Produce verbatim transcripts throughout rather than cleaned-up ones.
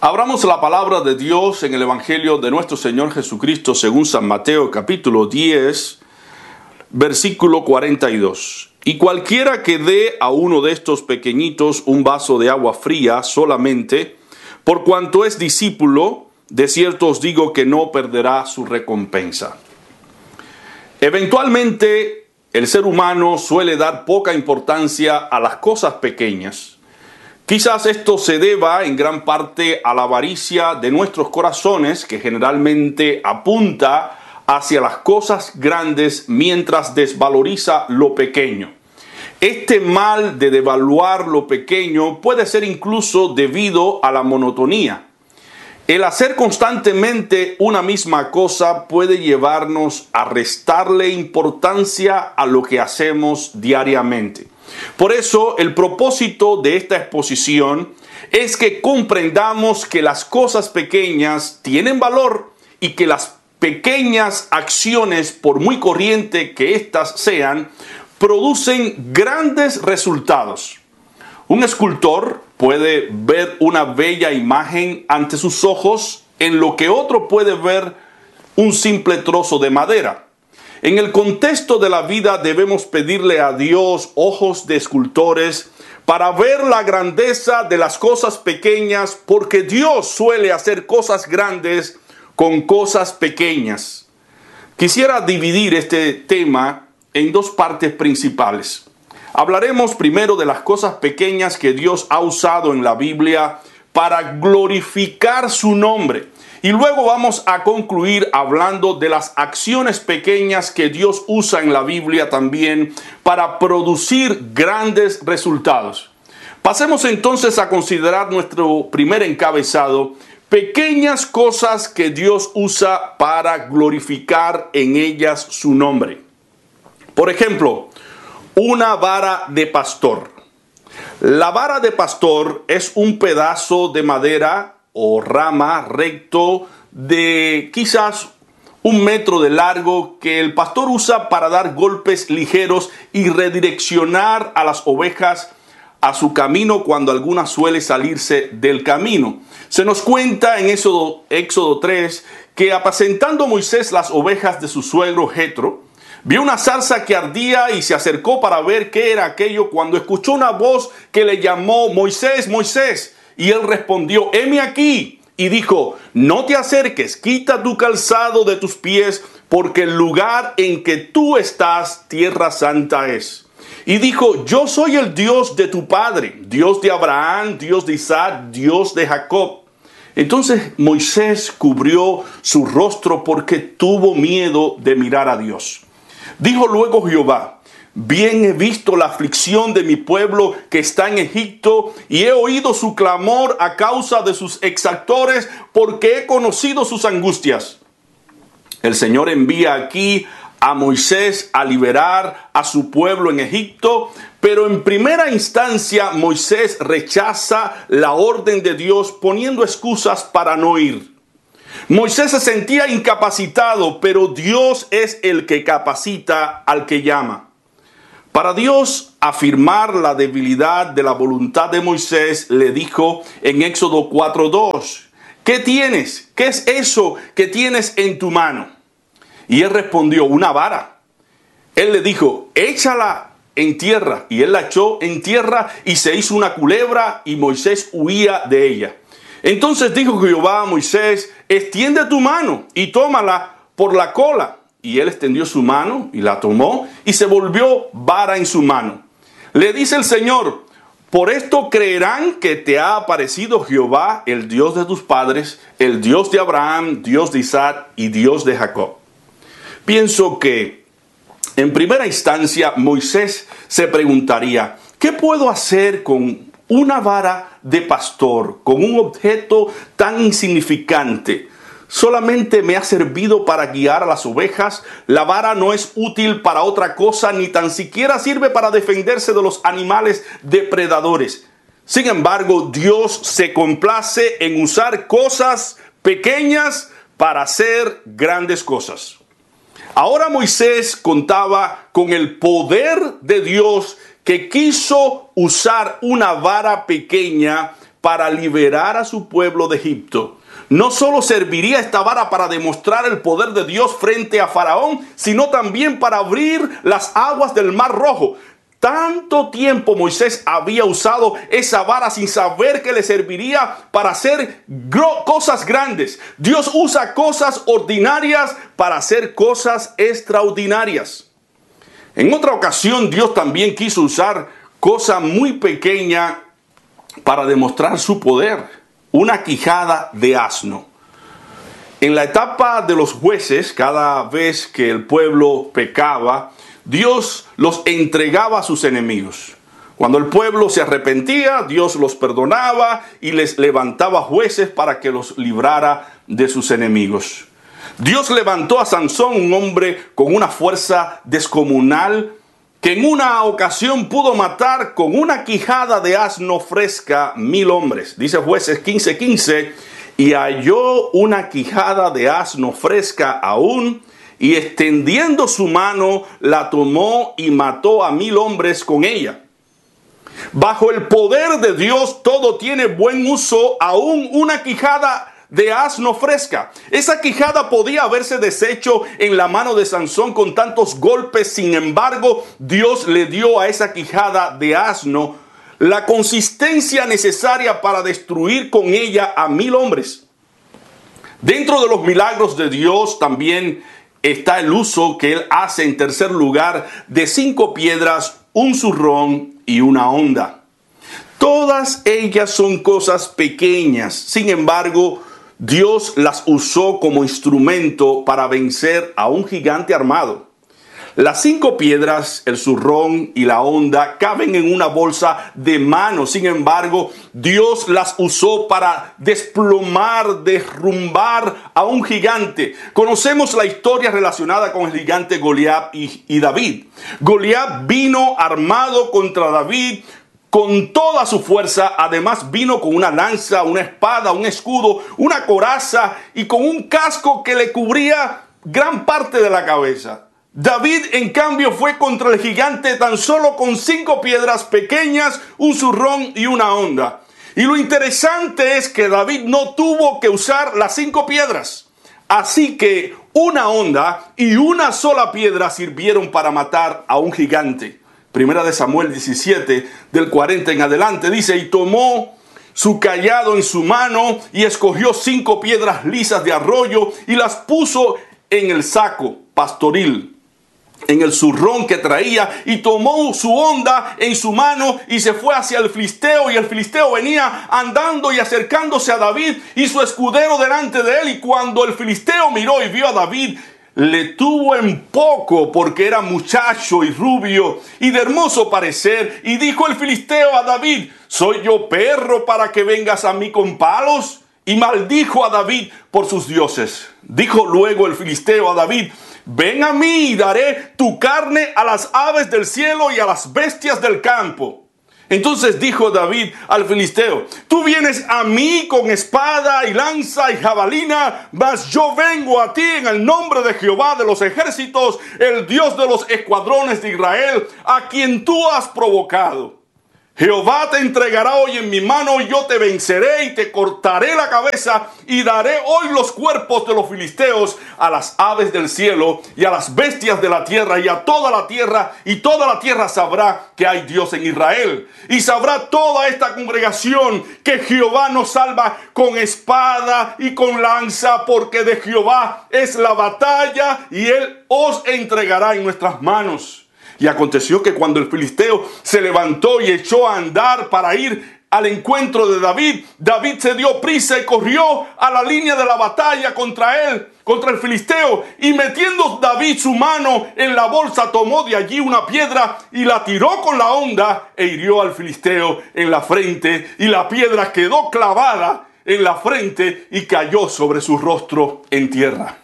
Abramos la palabra de Dios en el Evangelio de nuestro Señor Jesucristo según San Mateo capítulo diez, versículo cuarenta y dos. Y cualquiera que dé a uno de estos pequeñitos un vaso de agua fría solamente, por cuanto es discípulo, de cierto os digo que no perderá su recompensa. Eventualmente, el ser humano suele dar poca importancia a las cosas pequeñas. Quizás esto se deba en gran parte a la avaricia de nuestros corazones, que generalmente apunta hacia las cosas grandes mientras desvaloriza lo pequeño. Este mal de devaluar lo pequeño puede ser incluso debido a la monotonía. El hacer constantemente una misma cosa puede llevarnos a restarle importancia a lo que hacemos diariamente. Por eso, el propósito de esta exposición es que comprendamos que las cosas pequeñas tienen valor y que las pequeñas acciones, por muy corriente que éstas sean, producen grandes resultados. Un escultor puede ver una bella imagen ante sus ojos en lo que otro puede ver un simple trozo de madera. En el contexto de la vida debemos pedirle a Dios ojos de escultores para ver la grandeza de las cosas pequeñas, porque Dios suele hacer cosas grandes con cosas pequeñas. Quisiera dividir este tema en dos partes principales. Hablaremos primero de las cosas pequeñas que Dios ha usado en la Biblia para glorificar su nombre. Y luego vamos a concluir hablando de las acciones pequeñas que Dios usa en la Biblia también para producir grandes resultados. Pasemos entonces a considerar nuestro primer encabezado: pequeñas cosas que Dios usa para glorificar en ellas su nombre. Por ejemplo, una vara de pastor. La vara de pastor es un pedazo de madera o rama recto de quizás un metro de largo que el pastor usa para dar golpes ligeros y redireccionar a las ovejas a su camino cuando alguna suele salirse del camino. Se nos cuenta en Éxodo, Éxodo tres que apacentando Moisés las ovejas de su suegro Jetro, vio una zarza que ardía y se acercó para ver qué era aquello cuando escuchó una voz que le llamó: Moisés, Moisés. Y él respondió: heme aquí. Y dijo: no te acerques, quita tu calzado de tus pies, porque el lugar en que tú estás, tierra santa es. Y dijo: yo soy el Dios de tu padre, Dios de Abraham, Dios de Isaac, Dios de Jacob. Entonces Moisés cubrió su rostro porque tuvo miedo de mirar a Dios. Dijo luego Jehová: bien he visto la aflicción de mi pueblo que está en Egipto, y he oído su clamor a causa de sus exactores, porque he conocido sus angustias. El Señor envía aquí a Moisés a liberar a su pueblo en Egipto, pero en primera instancia Moisés rechaza la orden de Dios poniendo excusas para no ir. Moisés se sentía incapacitado, pero Dios es el que capacita al que llama. Para Dios afirmar la debilidad de la voluntad de Moisés, le dijo en Éxodo cuatro dos: ¿qué tienes? ¿Qué es eso que tienes en tu mano? Y él respondió: una vara. Él le dijo: échala en tierra. Y él la echó en tierra y se hizo una culebra, y Moisés huía de ella. Entonces dijo Jehová a Moisés: extiende tu mano y tómala por la cola. Y él extendió su mano y la tomó, y se volvió vara en su mano. Le dice el Señor: por esto creerán que te ha aparecido Jehová, el Dios de tus padres, el Dios de Abraham, Dios de Isaac y Dios de Jacob. Pienso que en primera instancia Moisés se preguntaría: ¿qué puedo hacer con una vara de pastor, con un objeto tan insignificante? Solamente me ha servido para guiar a las ovejas. La vara no es útil para otra cosa, ni tan siquiera sirve para defenderse de los animales depredadores. Sin embargo, Dios se complace en usar cosas pequeñas para hacer grandes cosas. Ahora Moisés contaba con el poder de Dios, que quiso usar una vara pequeña para liberar a su pueblo de Egipto. No solo serviría esta vara para demostrar el poder de Dios frente a Faraón, sino también para abrir las aguas del Mar Rojo. Tanto tiempo Moisés había usado esa vara sin saber que le serviría para hacer cosas grandes. Dios usa cosas ordinarias para hacer cosas extraordinarias. En otra ocasión, Dios también quiso usar cosa muy pequeña para demostrar su poder. Una quijada de asno. En la etapa de los jueces, cada vez que el pueblo pecaba, Dios los entregaba a sus enemigos. Cuando el pueblo se arrepentía, Dios los perdonaba y les levantaba jueces para que los librara de sus enemigos. Dios levantó a Sansón, un hombre con una fuerza descomunal, que en una ocasión pudo matar con una quijada de asno fresca mil hombres. Dice Jueces quince quince, y halló una quijada de asno fresca aún, y extendiendo su mano la tomó y mató a mil hombres con ella. Bajo el poder de Dios todo tiene buen uso, aún una quijada de asno fresca. Esa quijada podía haberse deshecho en la mano de Sansón con tantos golpes. Sin embargo, Dios le dio a esa quijada de asno la consistencia necesaria para destruir con ella a mil hombres. Dentro de los milagros de Dios también está el uso que Él hace, en tercer lugar, de cinco piedras, un zurrón y una honda. Todas ellas son cosas pequeñas. Sin embargo, Dios las usó como instrumento para vencer a un gigante armado. Las cinco piedras, el zurrón y la honda, caben en una bolsa de mano. Sin embargo, Dios las usó para desplomar, derrumbar a un gigante. Conocemos la historia relacionada con el gigante Goliat y, y David. Goliat vino armado contra David con toda su fuerza. Además vino con una lanza, una espada, un escudo, una coraza y con un casco que le cubría gran parte de la cabeza. David, en cambio, fue contra el gigante tan solo con cinco piedras pequeñas, un zurrón y una honda. Y lo interesante es que David no tuvo que usar las cinco piedras. Así que una honda y una sola piedra sirvieron para matar a un gigante. Primera de Samuel diecisiete, del cuarenta en adelante, dice: y tomó su cayado en su mano y escogió cinco piedras lisas de arroyo y las puso en el saco pastoril, en el zurrón que traía, y tomó su honda en su mano y se fue hacia el filisteo. Y el filisteo venía andando y acercándose a David y su escudero delante de él. Y cuando el filisteo miró y vio a David, le tuvo en poco, porque era muchacho y rubio y de hermoso parecer. Y dijo el filisteo a David: ¿soy yo perro para que vengas a mí con palos? Y maldijo a David por sus dioses. Dijo luego el filisteo a David: ven a mí y daré tu carne a las aves del cielo y a las bestias del campo. Entonces dijo David al filisteo: tú vienes a mí con espada y lanza y jabalina, mas yo vengo a ti en el nombre de Jehová de los ejércitos, el Dios de los escuadrones de Israel, a quien tú has provocado. Jehová te entregará hoy en mi mano, y yo te venceré y te cortaré la cabeza, y daré hoy los cuerpos de los filisteos a las aves del cielo y a las bestias de la tierra y a toda la tierra, y toda la tierra sabrá que hay Dios en Israel. Y sabrá toda esta congregación que Jehová nos salva con espada y con lanza, porque de Jehová es la batalla y él os entregará en nuestras manos. Y aconteció que cuando el filisteo se levantó y echó a andar para ir al encuentro de David, David se dio prisa y corrió a la línea de la batalla contra él, contra el filisteo. Y metiendo David su mano en la bolsa, tomó de allí una piedra y la tiró con la honda e hirió al filisteo en la frente. Y la piedra quedó clavada en la frente y cayó sobre su rostro en tierra.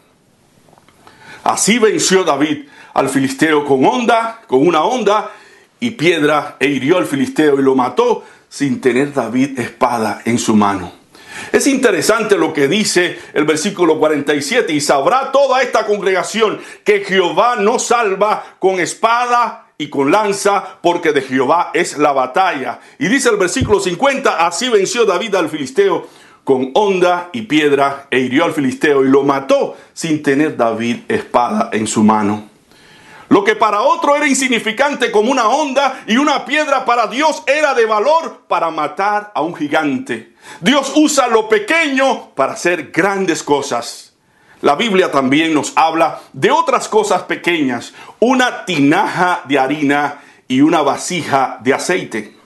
Así venció David al filisteo con honda, con una honda y piedra, e hirió al filisteo y lo mató sin tener David espada en su mano. Es interesante lo que dice el versículo cuarenta y siete: y sabrá toda esta congregación que Jehová nos salva con espada y con lanza, porque de Jehová es la batalla. Y dice el versículo cincuenta, así venció David al filisteo con honda y piedra, e hirió al filisteo y lo mató sin tener David espada en su mano. Lo que para otro era insignificante como una honda y una piedra, para Dios era de valor para matar a un gigante. Dios usa lo pequeño para hacer grandes cosas. La Biblia también nos habla de otras cosas pequeñas, una tinaja de harina y una vasija de aceite.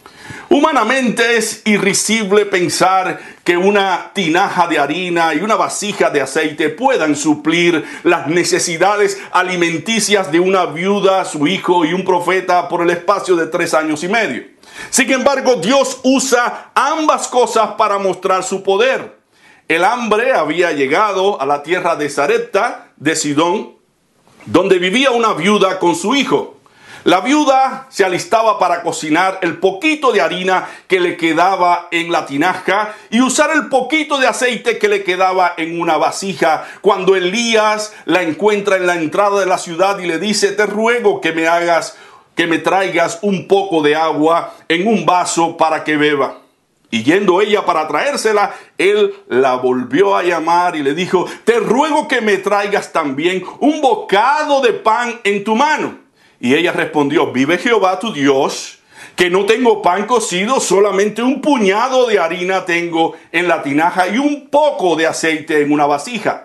Humanamente es irrisible pensar que una tinaja de harina y una vasija de aceite puedan suplir las necesidades alimenticias de una viuda, su hijo y un profeta por el espacio de tres años y medio. Sin embargo, Dios usa ambas cosas para mostrar su poder. El hambre había llegado a la tierra de Sarepta, de Sidón, donde vivía una viuda con su hijo. La viuda se alistaba para cocinar el poquito de harina que le quedaba en la tinaja y usar el poquito de aceite que le quedaba en una vasija, cuando Elías la encuentra en la entrada de la ciudad y le dice: te ruego que me hagas, que me traigas un poco de agua en un vaso para que beba. Y yendo ella para traérsela, él la volvió a llamar y le dijo: te ruego que me traigas también un bocado de pan en tu mano. Y ella respondió: vive Jehová tu Dios, que no tengo pan cocido, solamente un puñado de harina tengo en la tinaja y un poco de aceite en una vasija.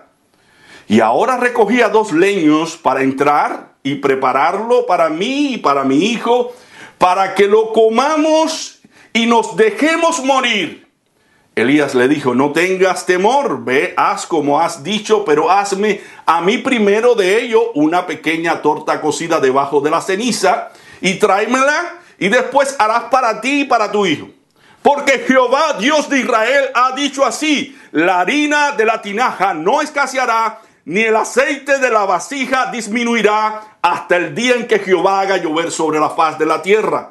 Y ahora recogía dos leños para entrar y prepararlo para mí y para mi hijo, para que lo comamos y nos dejemos morir. Elías le dijo: no tengas temor, ve, haz como has dicho, pero hazme a mí primero de ello una pequeña torta cocida debajo de la ceniza y tráemela, y después harás para ti y para tu hijo. Porque Jehová, Dios de Israel, ha dicho así: la harina de la tinaja no escaseará, ni el aceite de la vasija disminuirá, hasta el día en que Jehová haga llover sobre la faz de la tierra.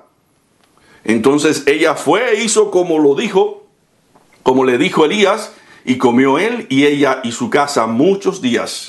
Entonces ella fue e hizo como lo dijo, como le dijo Elías, y comió él y ella y su casa muchos días.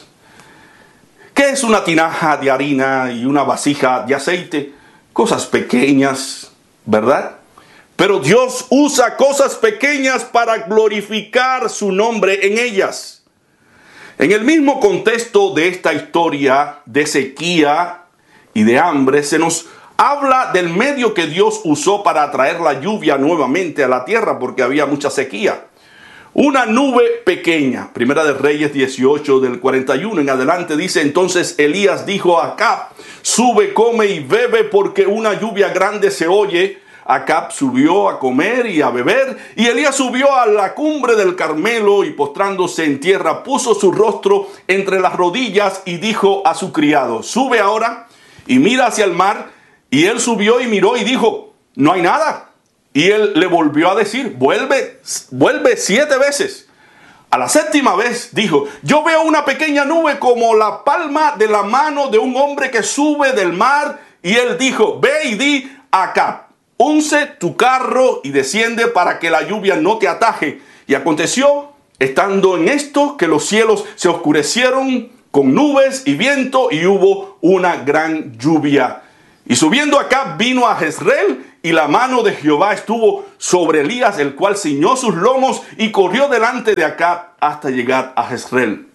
¿Qué es una tinaja de harina y una vasija de aceite? Cosas pequeñas, ¿verdad? Pero Dios usa cosas pequeñas para glorificar su nombre en ellas. En el mismo contexto de esta historia de sequía y de hambre, se nos habla del medio que Dios usó para atraer la lluvia nuevamente a la tierra, porque había mucha sequía. Una nube pequeña. Primera de Reyes dieciocho, del cuarenta y uno en adelante, dice: entonces Elías dijo a Acab: sube, come y bebe, porque una lluvia grande se oye. Acab subió a comer y a beber, y Elías subió a la cumbre del Carmelo y postrándose en tierra puso su rostro entre las rodillas y dijo a su criado: sube ahora y mira hacia el mar. Y él subió y miró y dijo: no hay nada. Y él le volvió a decir: vuelve, vuelve siete veces. A la séptima vez dijo: yo veo una pequeña nube como la palma de la mano de un hombre que sube del mar. Y él dijo: ve y di a Acab: unce tu carro y desciende para que la lluvia no te ataje. Y aconteció, estando en esto, que los cielos se oscurecieron con nubes y viento, y hubo una gran lluvia. Y subiendo Acab vino a Jezreel, y la mano de Jehová estuvo sobre Elías, el cual ciñó sus lomos y corrió delante de Acab hasta llegar a Jezreel.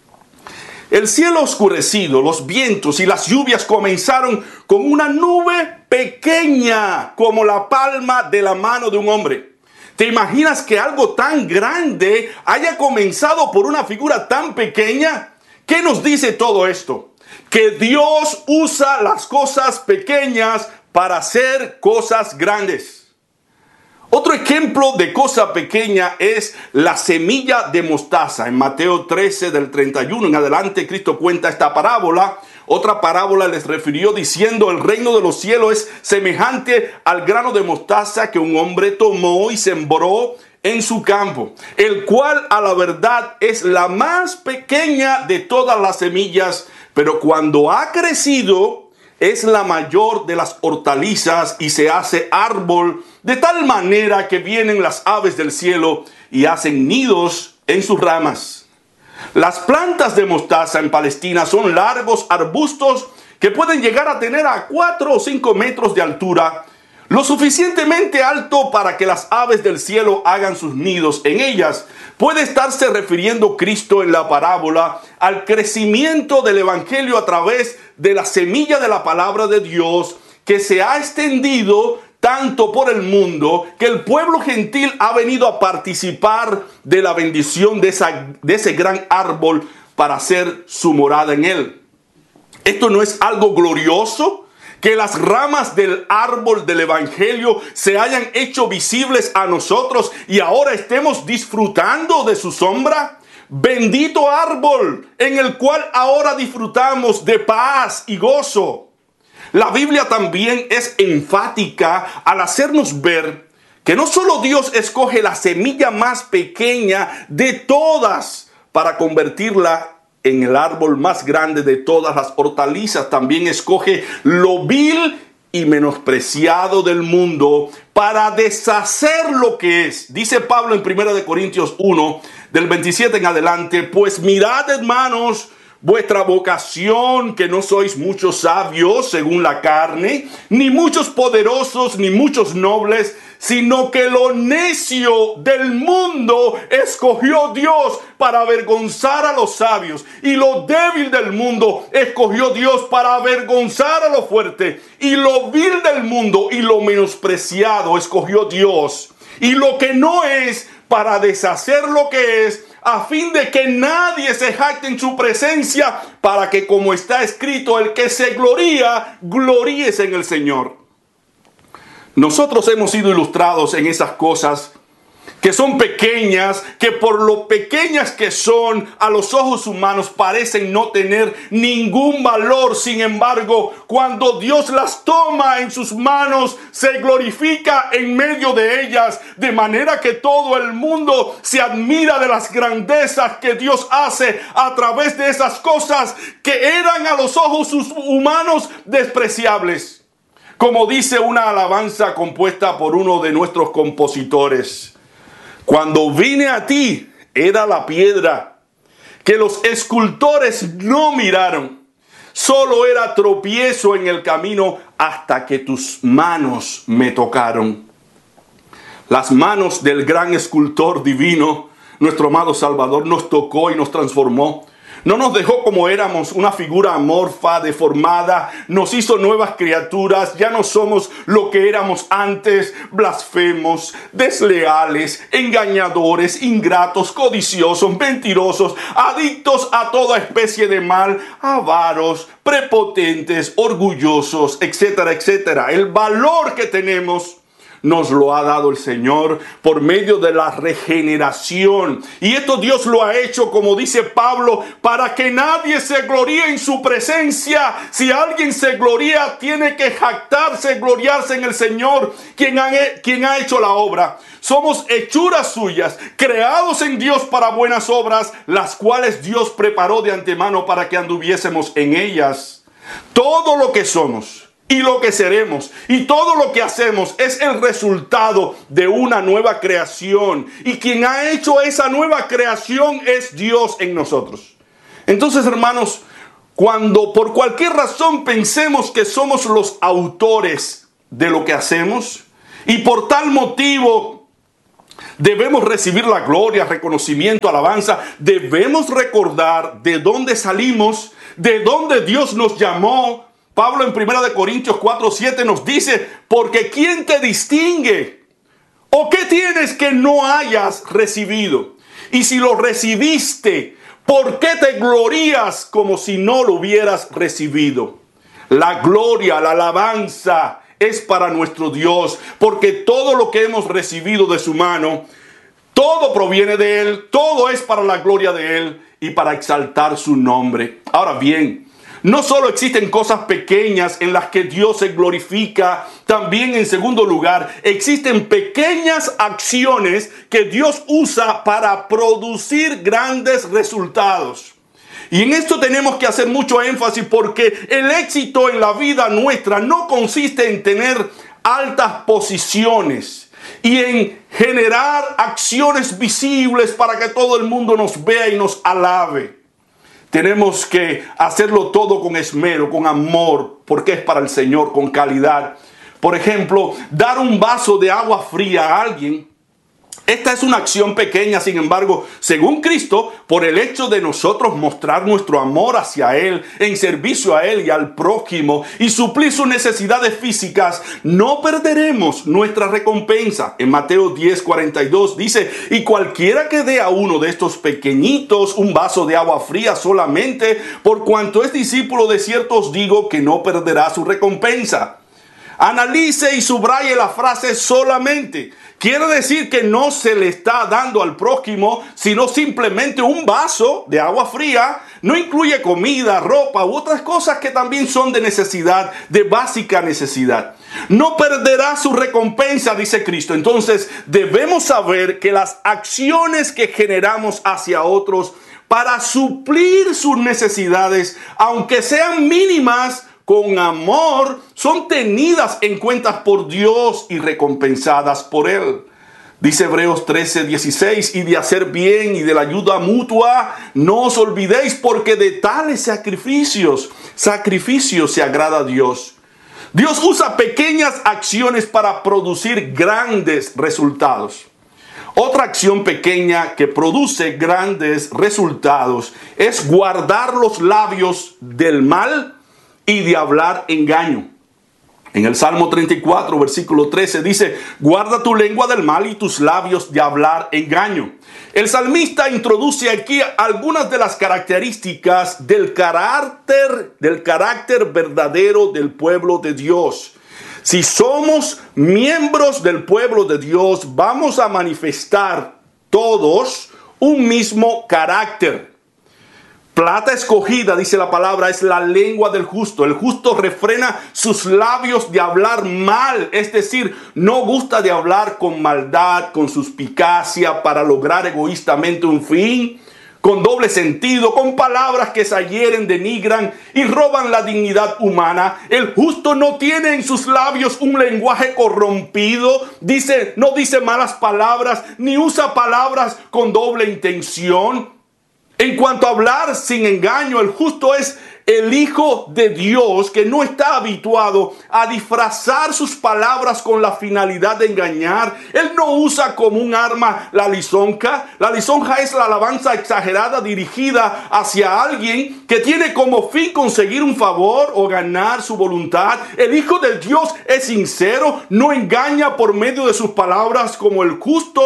El cielo oscurecido, los vientos y las lluvias comenzaron con una nube pequeña como la palma de la mano de un hombre. ¿Te imaginas que algo tan grande haya comenzado por una figura tan pequeña? ¿Qué nos dice todo esto? Que Dios usa las cosas pequeñas para hacer cosas grandes. Otro ejemplo de cosa pequeña es la semilla de mostaza. En Mateo trece, del treinta y uno en adelante, Cristo cuenta esta parábola. Otra parábola les refirió diciendo: el reino de los cielos es semejante al grano de mostaza que un hombre tomó y sembró en su campo, el cual a la verdad es la más pequeña de todas las semillas, pero cuando ha crecido es la mayor de las hortalizas y se hace árbol, de tal manera que vienen las aves del cielo y hacen nidos en sus ramas. Las plantas de mostaza en Palestina son largos arbustos que pueden llegar a tener a cuatro o cinco metros de altura, lo suficientemente alto para que las aves del cielo hagan sus nidos en ellas. Puede estarse refiriendo Cristo en la parábola al crecimiento del evangelio a través de la semilla de la palabra de Dios, que se ha extendido tanto por el mundo que el pueblo gentil ha venido a participar de la bendición de, esa, de ese gran árbol para hacer su morada en él. ¿Esto no es algo glorioso? Que las ramas del árbol del evangelio se hayan hecho visibles a nosotros y ahora estemos disfrutando de su sombra. Bendito árbol en el cual ahora disfrutamos de paz y gozo. La Biblia también es enfática al hacernos ver que no solo Dios escoge la semilla más pequeña de todas para convertirla en el árbol más grande de todas las hortalizas, también escoge lo vil y menospreciado del mundo para deshacer lo que es. Dice Pablo en primera de Corintios uno, del veintisiete en adelante: pues mirad, hermanos, vuestra vocación, que no sois muchos sabios según la carne, ni muchos poderosos, ni muchos nobles, sino que lo necio del mundo escogió Dios para avergonzar a los sabios, y lo débil del mundo escogió Dios para avergonzar a lo fuerte, y lo vil del mundo y lo menospreciado escogió Dios, y lo que no es, para deshacer lo que es, a fin de que nadie se jacte en su presencia, para que, como está escrito, el que se gloría, gloríese en el Señor. Nosotros hemos sido ilustrados en esas cosas que son pequeñas, que por lo pequeñas que son a los ojos humanos parecen no tener ningún valor. Sin embargo, cuando Dios las toma en sus manos, se glorifica en medio de ellas, de manera que todo el mundo se admira de las grandezas que Dios hace a través de esas cosas que eran a los ojos humanos despreciables. Como dice una alabanza compuesta por uno de nuestros compositores: cuando vine a ti era la piedra que los escultores no miraron, solo era tropiezo en el camino hasta que tus manos me tocaron. Las manos del gran escultor divino, nuestro amado Salvador, nos tocó y nos transformó. No nos dejó como éramos, una figura amorfa, deformada. Nos hizo nuevas criaturas. Ya no somos lo que éramos antes: blasfemos, desleales, engañadores, ingratos, codiciosos, mentirosos, adictos a toda especie de mal, avaros, prepotentes, orgullosos, etcétera, etcétera. El valor que tenemos nos lo ha dado el Señor por medio de la regeneración. Y esto Dios lo ha hecho, como dice Pablo, para que nadie se gloríe en su presencia. Si alguien se gloría, tiene que jactarse, gloriarse en el Señor, quien ha, quien ha hecho la obra. Somos hechuras suyas, creados en Dios para buenas obras, las cuales Dios preparó de antemano para que anduviésemos en ellas. Todo lo que somos y lo que seremos y todo lo que hacemos es el resultado de una nueva creación. Y quien ha hecho esa nueva creación es Dios en nosotros. Entonces, hermanos, cuando por cualquier razón pensemos que somos los autores de lo que hacemos y por tal motivo debemos recibir la gloria, reconocimiento, alabanza, debemos recordar de dónde salimos, de dónde Dios nos llamó. Pablo en primera de Corintios cuatro siete nos dice: porque ¿quién te distingue? ¿O qué tienes que no hayas recibido? Y si lo recibiste, ¿por qué te glorías como si no lo hubieras recibido? La gloria, la alabanza es para nuestro Dios, porque todo lo que hemos recibido de su mano, todo proviene de Él, todo es para la gloria de Él y para exaltar su nombre. Ahora bien, no solo existen cosas pequeñas en las que Dios se glorifica, también en segundo lugar existen pequeñas acciones que Dios usa para producir grandes resultados. Y en esto tenemos que hacer mucho énfasis, porque el éxito en la vida nuestra no consiste en tener altas posiciones y en generar acciones visibles para que todo el mundo nos vea y nos alabe. Tenemos que hacerlo todo con esmero, con amor, porque es para el Señor, con calidad. Por ejemplo, dar un vaso de agua fría a alguien. Esta es una acción pequeña, sin embargo, según Cristo, por el hecho de nosotros mostrar nuestro amor hacia Él, en servicio a Él y al prójimo, y suplir sus necesidades físicas, no perderemos nuestra recompensa. En Mateo diez, cuarenta y dos dice, y cualquiera que dé a uno de estos pequeñitos un vaso de agua fría solamente, por cuanto es discípulo, de cierto os digo que no perderá su recompensa. Analice y subraye la frase solamente. Quiere decir que no se le está dando al prójimo, sino simplemente un vaso de agua fría. No incluye comida, ropa u otras cosas que también son de necesidad, de básica necesidad. No perderá su recompensa, dice Cristo. Entonces debemos saber que las acciones que generamos hacia otros para suplir sus necesidades, aunque sean mínimas, con amor, son tenidas en cuenta por Dios y recompensadas por Él. Dice Hebreos trece, dieciséis, y de hacer bien y de la ayuda mutua, no os olvidéis, porque de tales sacrificios, sacrificios se agrada a Dios. Dios usa pequeñas acciones para producir grandes resultados. Otra acción pequeña que produce grandes resultados es guardar los labios del mal y de hablar engaño. En el Salmo treinta y cuatro, versículo trece, dice, guarda tu lengua del mal y tus labios de hablar engaño. El salmista introduce aquí algunas de las características del carácter, del carácter verdadero del pueblo de Dios. Si somos miembros del pueblo de Dios, vamos a manifestar todos un mismo carácter. Plata escogida, dice la palabra, es la lengua del justo. El justo refrena sus labios de hablar mal, es decir, no gusta de hablar con maldad, con suspicacia para lograr egoístamente un fin, con doble sentido, con palabras que se hieren, denigran y roban la dignidad humana. El justo no tiene en sus labios un lenguaje corrompido, dice, no dice malas palabras, ni usa palabras con doble intención. En cuanto a hablar sin engaño, el justo es el Hijo de Dios que no está habituado a disfrazar sus palabras con la finalidad de engañar. Él no usa como un arma la lisonja. La lisonja es la alabanza exagerada dirigida hacia alguien que tiene como fin conseguir un favor o ganar su voluntad. El Hijo de Dios es sincero, no engaña por medio de sus palabras, como el justo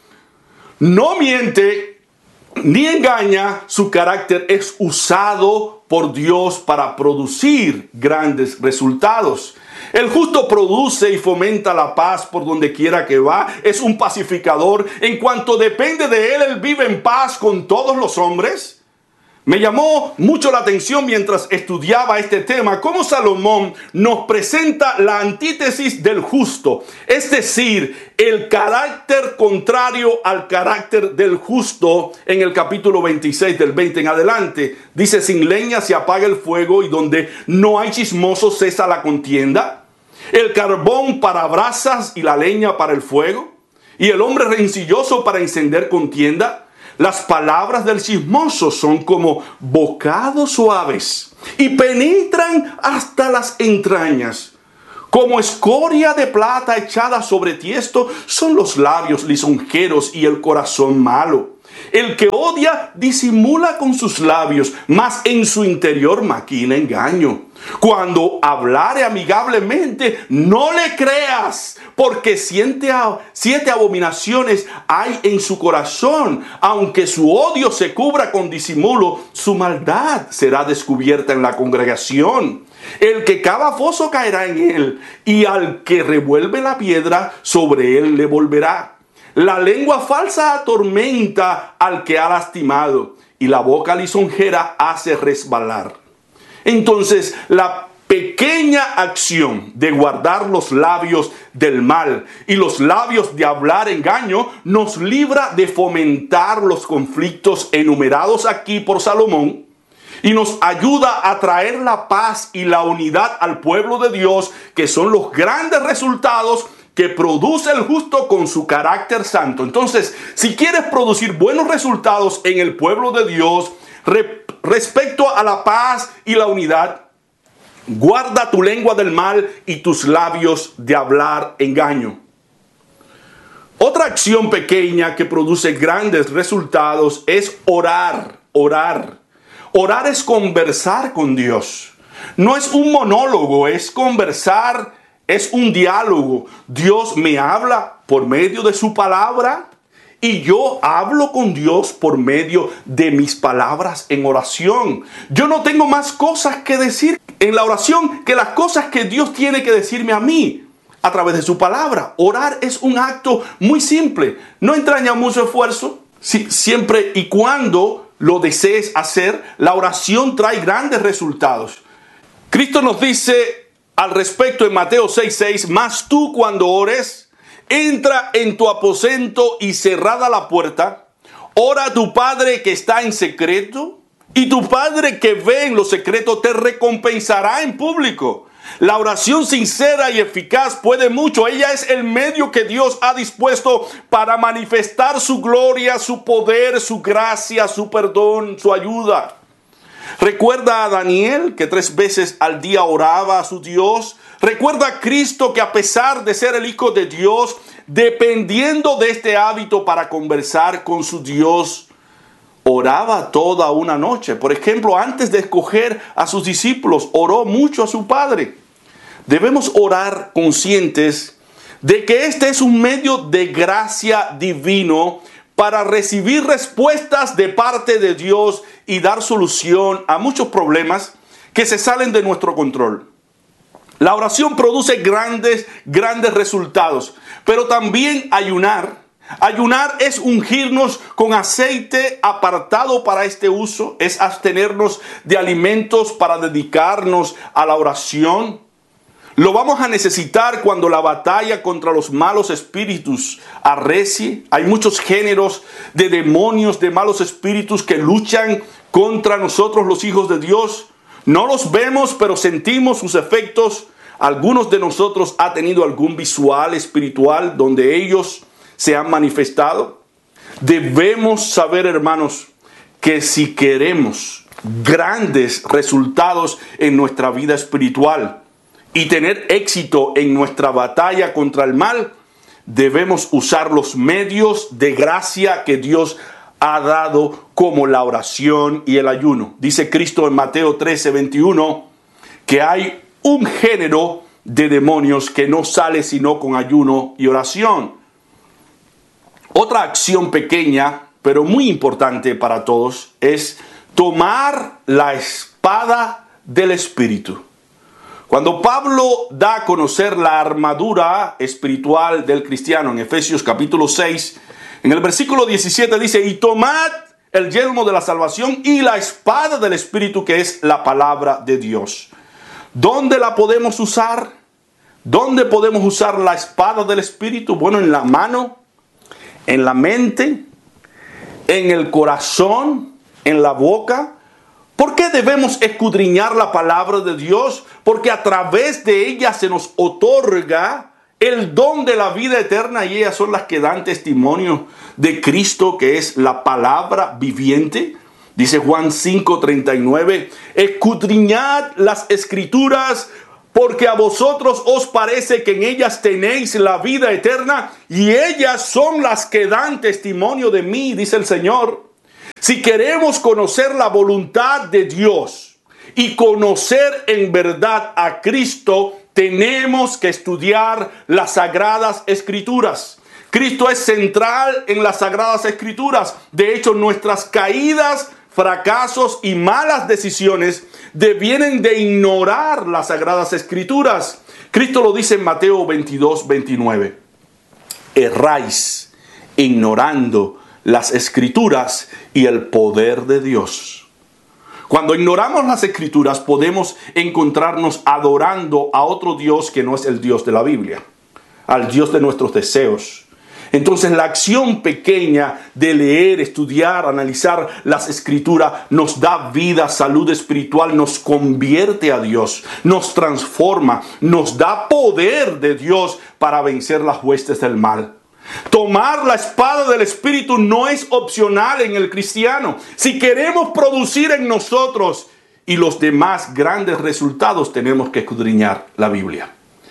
no miente ni engaña. Su carácter es usado por Dios para producir grandes resultados. El justo produce y fomenta la paz por donde quiera que va. Es un pacificador. En cuanto depende de él, él vive en paz con todos los hombres. Me llamó mucho la atención mientras estudiaba este tema cómo Salomón nos presenta la antítesis del justo, es decir, el carácter contrario al carácter del justo. En el capítulo veintiséis, del veinte en adelante, dice: sin leña se apaga el fuego, y donde no hay chismosos cesa la contienda. El carbón para brasas y la leña para el fuego, y el hombre rencilloso para encender contienda. Las palabras del chismoso son como bocados suaves y penetran hasta las entrañas. Como escoria de plata echada sobre tiesto son los labios lisonjeros y el corazón malo. El que odia disimula con sus labios, mas en su interior maquina engaño. Cuando hablare amigablemente, no le creas, porque siete, siete abominaciones hay en su corazón. Aunque su odio se cubra con disimulo, su maldad será descubierta en la congregación. El que cava foso caerá en él, y al que revuelve la piedra, sobre él le volverá. La lengua falsa atormenta al que ha lastimado, y la boca lisonjera hace resbalar. Entonces, la pequeña acción de guardar los labios del mal y los labios de hablar engaño nos libra de fomentar los conflictos enumerados aquí por Salomón, y nos ayuda a traer la paz y la unidad al pueblo de Dios, que son los grandes resultados que produce el justo con su carácter santo. Entonces, si quieres producir buenos resultados en el pueblo de Dios, respecto a la paz y la unidad, guarda tu lengua del mal y tus labios de hablar engaño. Otra acción pequeña que produce grandes resultados es orar, orar. Orar es conversar con Dios. No es un monólogo, es conversar, es un diálogo. Dios me habla por medio de su palabra y yo hablo con Dios por medio de mis palabras en oración. Yo no tengo más cosas que decir en la oración que las cosas que Dios tiene que decirme a mí a través de su palabra. Orar es un acto muy simple, no entraña mucho esfuerzo. Si, siempre y cuando lo desees hacer, la oración trae grandes resultados. Cristo nos dice al respecto en Mateo seis seis, mas tú cuando ores, entra en tu aposento y cerrada la puerta, ora a tu Padre que está en secreto, y tu Padre que ve en lo secreto te recompensará en público. La oración sincera y eficaz puede mucho. Ella es el medio que Dios ha dispuesto para manifestar su gloria, su poder, su gracia, su perdón, su ayuda. Recuerda a Daniel que tres veces al día oraba a su Dios. Recuerda a Cristo que a pesar de ser el Hijo de Dios, dependiendo de este hábito para conversar con su Dios, oraba toda una noche. Por ejemplo, antes de escoger a sus discípulos, oró mucho a su Padre. Debemos orar conscientes de que este es un medio de gracia divino para recibir respuestas de parte de Dios y dar solución a muchos problemas que se salen de nuestro control. La oración produce grandes, grandes resultados, pero también ayunar. Ayunar es ungirnos con aceite apartado para este uso, es abstenernos de alimentos para dedicarnos a la oración. Lo vamos a necesitar cuando la batalla contra los malos espíritus arrecie. Hay muchos géneros de demonios, de malos espíritus que luchan contra nosotros los hijos de Dios. No los vemos, pero sentimos sus efectos. Algunos de nosotros han tenido algún visual espiritual donde ellos se han manifestado. Debemos saber, hermanos, que si queremos grandes resultados en nuestra vida espiritual y tener éxito en nuestra batalla contra el mal, debemos usar los medios de gracia que Dios ha dado, como la oración y el ayuno. Dice Cristo en Mateo trece veintiuno que hay un género de demonios que no sale sino con ayuno y oración. Otra acción pequeña, pero muy importante para todos, es tomar la espada del Espíritu. Cuando Pablo da a conocer la armadura espiritual del cristiano en Efesios capítulo seis, en el versículo diecisiete dice, y tomad el yelmo de la salvación y la espada del Espíritu, que es la palabra de Dios. ¿Dónde la podemos usar? ¿Dónde podemos usar la espada del Espíritu? Bueno, en la mano, en la mente, en el corazón, en la boca. ¿Por qué debemos escudriñar la palabra de Dios? Porque a través de ella se nos otorga el don de la vida eterna, y ellas son las que dan testimonio de Cristo, que es la palabra viviente. Dice Juan cinco treinta y nueve, escudriñad las escrituras, porque a vosotros os parece que en ellas tenéis la vida eterna, y ellas son las que dan testimonio de mí, dice el Señor. Si queremos conocer la voluntad de Dios y conocer en verdad a Cristo, tenemos que estudiar las Sagradas Escrituras. Cristo es central en las Sagradas Escrituras. De hecho, nuestras caídas, fracasos y malas decisiones devienen de ignorar las Sagradas Escrituras. Cristo lo dice en Mateo veintidós veintinueve. Erráis ignorando las Escrituras y el poder de Dios. Cuando ignoramos las Escrituras, podemos encontrarnos adorando a otro Dios que no es el Dios de la Biblia, al Dios de nuestros deseos. Entonces, la acción pequeña de leer, estudiar, analizar las Escrituras nos da vida, salud espiritual, nos convierte a Dios, nos transforma, nos da poder de Dios para vencer las huestes del mal. Tomar la espada del Espíritu no es opcional en el cristiano. Si queremos producir en nosotros y los demás grandes resultados, tenemos que escudriñar la Biblia.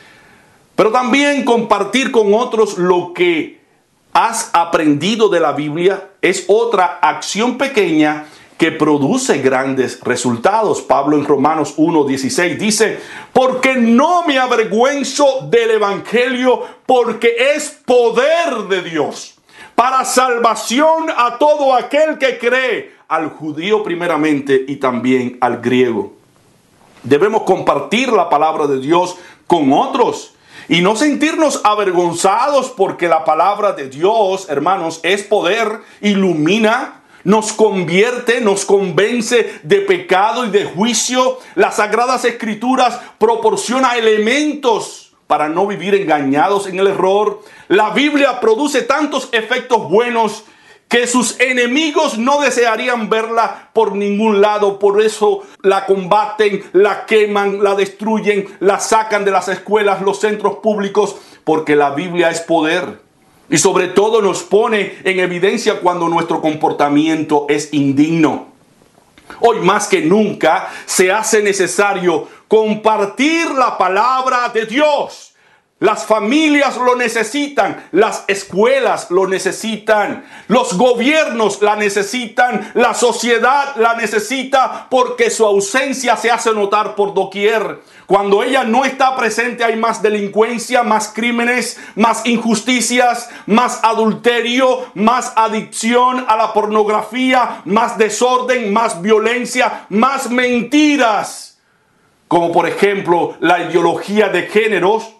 Pero también compartir con otros lo que has aprendido de la Biblia es otra acción pequeña que produce grandes resultados. Pablo en Romanos uno dieciséis dice: porque no me avergüenzo del evangelio, porque es poder de Dios para salvación a todo aquel que cree, al judío primeramente y también al griego. Debemos compartir la palabra de Dios con otros y no sentirnos avergonzados, porque la palabra de Dios, hermanos, es poder, ilumina, nos convierte, nos convence de pecado y de juicio. Las Sagradas Escrituras proporcionan elementos para no vivir engañados en el error. La Biblia produce tantos efectos buenos que sus enemigos no desearían verla por ningún lado. Por eso la combaten, la queman, la destruyen, la sacan de las escuelas, los centros públicos, porque la Biblia es poder. Y sobre todo nos pone en evidencia cuando nuestro comportamiento es indigno. Hoy más que nunca se hace necesario compartir la palabra de Dios. Las familias lo necesitan, las escuelas lo necesitan, los gobiernos la necesitan, la sociedad la necesita, porque su ausencia se hace notar por doquier. Cuando ella no está presente hay más delincuencia, más crímenes, más injusticias, más adulterio, más adicción a la pornografía, más desorden, más violencia, más mentiras. Como por ejemplo la ideología de géneros.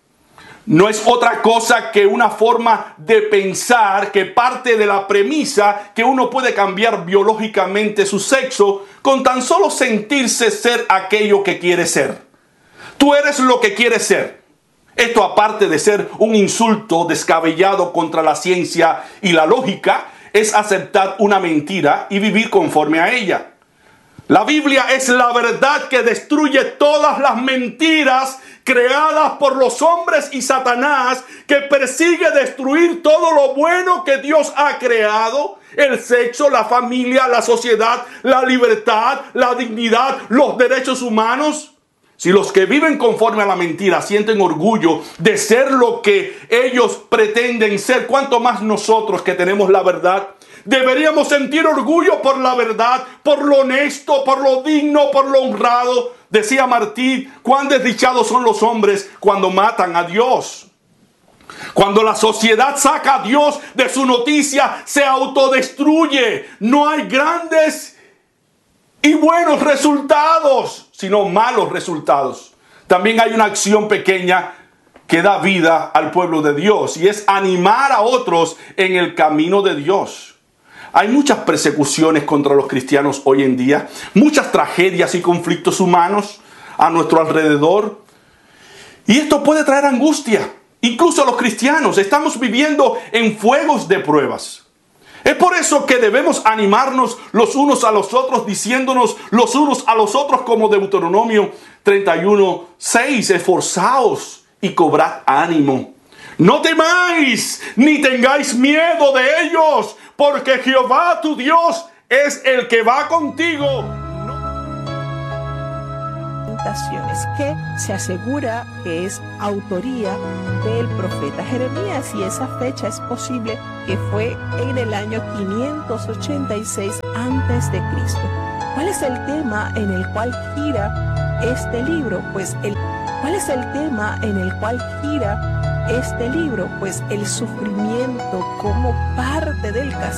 No es otra cosa que una forma de pensar que parte de la premisa que uno puede cambiar biológicamente su sexo con tan solo sentirse ser aquello que quiere ser. Tú eres lo que quieres ser. Esto, aparte de ser un insulto descabellado contra la ciencia y la lógica, es aceptar una mentira y vivir conforme a ella. La Biblia es la verdad que destruye todas las mentiras creadas por los hombres y Satanás, que persigue destruir todo lo bueno que Dios ha creado: el sexo, la familia, la sociedad, la libertad, la dignidad, los derechos humanos. Si los que viven conforme a la mentira sienten orgullo de ser lo que ellos pretenden ser, ¿cuánto más nosotros que tenemos la verdad? Deberíamos sentir orgullo por la verdad, por lo honesto, por lo digno, por lo honrado. Decía Martín: cuán desdichados son los hombres cuando matan a Dios. Cuando la sociedad saca a Dios de su noticia, se autodestruye. No hay grandes y buenos resultados, sino malos resultados. También hay una acción pequeña que da vida al pueblo de Dios, y es animar a otros en el camino de Dios. Hay muchas persecuciones contra los cristianos hoy en día, muchas tragedias y conflictos humanos a nuestro alrededor. Y esto puede traer angustia. Incluso los cristianos estamos viviendo en fuegos de pruebas. Es por eso que debemos animarnos los unos a los otros, diciéndonos los unos a los otros, como Deuteronomio treinta y uno seis: esforzaos y cobrad ánimo. No temáis, ni tengáis miedo de ellos, porque Jehová tu Dios es el que va contigo. Que se asegura que es autoría del profeta Jeremías, y esa fecha es posible que fue en el año quinientos ochenta y seis antes de Cristo. ¿Cuál es el tema en el cual gira este libro? Pues el ¿Cuál es el tema en el cual gira este libro? Pues el sufrimiento como parte del castigo